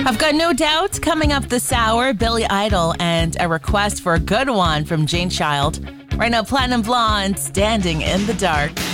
I've got No Doubt coming up this hour, Billy Idol, and a request for a good one from Jane Child. Right now, Platinum Blonde, Standing in the Dark.